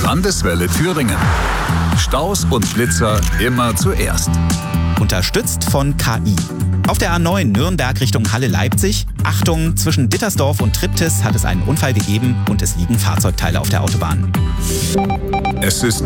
Landeswelle Thüringen. Staus und Blitzer immer zuerst. Unterstützt von KI. Auf der A9 Nürnberg Richtung Halle-Leipzig. Achtung, zwischen Dittersdorf und Triptis hat es einen Unfall gegeben und es liegen Fahrzeugteile auf der Autobahn. Es ist